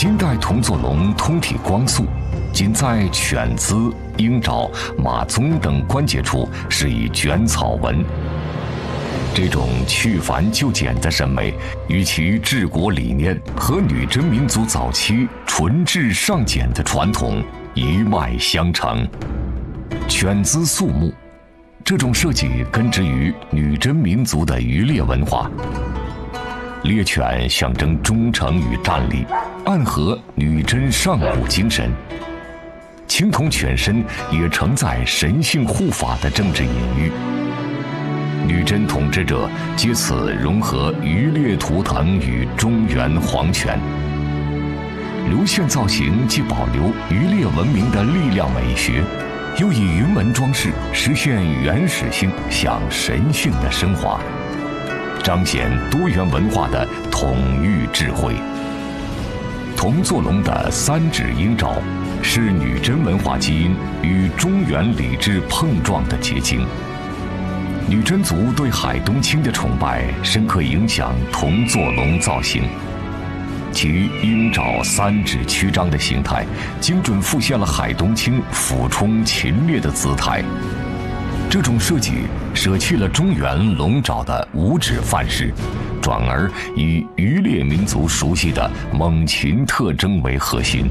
金代铜座龙通体光素，仅在犬姿、鹰爪、马鬃等关节处是以卷草纹。这种去繁就简的审美，与其治国理念和女真民族早期纯质尚简的传统一脉相承。犬姿肃穆，这种设计根植于女真民族的渔猎文化。猎犬象征忠诚与战力，暗合女真上古精神。青铜犬身也承载神性护法的政治隐喻。女真统治者借此融合渔猎图腾与中原皇权。流线造型既保留渔猎文明的力量美学，又以云纹装饰实现原始性向神性的升华，彰显多元文化的统御智慧。铜座龙的三指鹰爪是女真文化基因与中原礼制碰撞的结晶。女真族对海东青的崇拜深刻影响铜座龙造型，其鹰爪三指曲张的形态，精准复现了海东青俯冲禽猎的姿态。这种设计舍弃了中原龙爪的五指范式，转而以渔猎民族熟悉的猛禽特征为核心。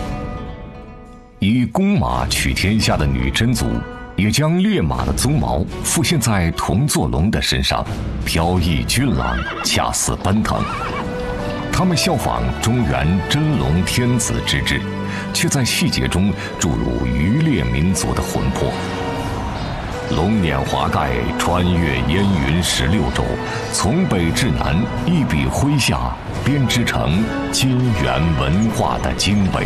以公马取天下的女真族也将烈马的鬃毛复现在铜座龙的身上，飘逸俊朗，恰似奔腾。他们效仿中原真龙天子之制，却在细节中注入渔猎民族的魂魄。龙辇华盖，穿越烟云16州，从北至南，一笔挥下，编织成金元文化的经纬。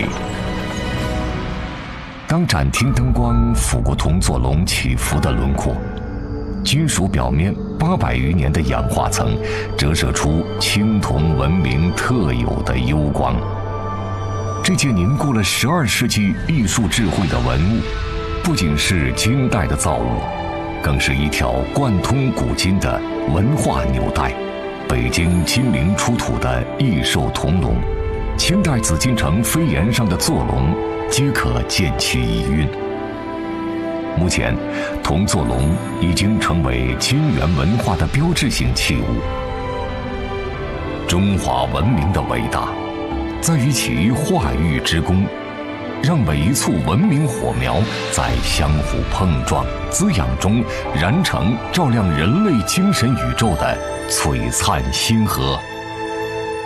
当展厅灯光抚过铜座龙起伏的轮廓，金属表面800余年的氧化层折射出青铜文明特有的幽光。这件凝固了12世纪艺术智慧的文物，不仅是金代的造物，更是一条贯通古今的文化纽带。北京金陵出土的异兽铜龙，清代紫禁城飞檐上的座龙，皆可见其遗韵。目前，铜座龙已经成为金元文化的标志性器物。中华文明的伟大，在于其化育之功，让每一簇文明火苗在相互碰撞、滋养中燃成照亮人类精神宇宙的璀璨星河。